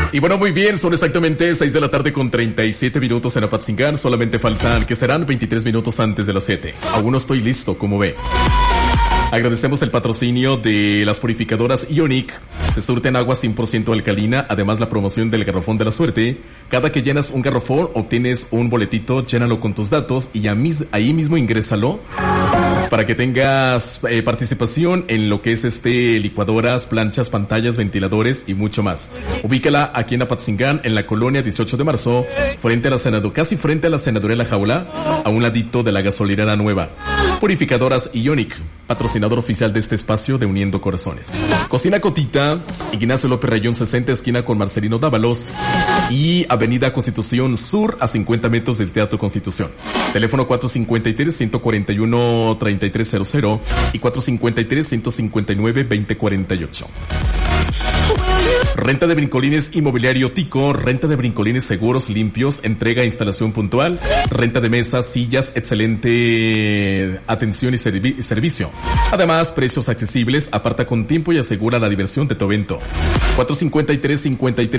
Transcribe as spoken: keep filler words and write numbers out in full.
Y bueno, muy bien, son exactamente seis de la tarde con treinta y siete minutos en Apatzingán. Solamente faltan, que serán veintitrés minutos antes de las siete. Aún no estoy listo, como ve. Agradecemos el patrocinio de las purificadoras Ionic. Te surten agua cien por ciento alcalina, además la promoción del garrafón de la suerte. Cada que llenas un garrafón, obtienes un boletito, llénalo con tus datos y ahí mismo ingrésalo para que tengas eh, participación en lo que es este licuadoras, planchas, pantallas, ventiladores y mucho más. Ubícala aquí en Apatzingán, en la colonia dieciocho de marzo, frente a la senado, casi frente a la senaduría La Jaula, a un ladito de la gasolinera nueva. Purificadoras Ionic, patrocinador oficial de este espacio de Uniendo Corazones. Cocina Cotita, Ignacio López Rayón sesenta, esquina con Marcelino Dávalos, y Avenida Constitución Sur, a cincuenta metros del Teatro Constitución. Teléfono cuatro cinco tres, uno cuatro uno, tres tres cero cero y cuatro cinco tres, uno cinco nueve, dos cero cuatro ocho. Renta de brincolines inmobiliario Tico, renta de brincolines seguros, limpios, entrega e instalación puntual, renta de mesas, sillas, excelente atención y servi- servicio. Además, precios accesibles, aparta con tiempo y asegura la diversión de tu evento. cuatro cinco tres, cincuenta y tres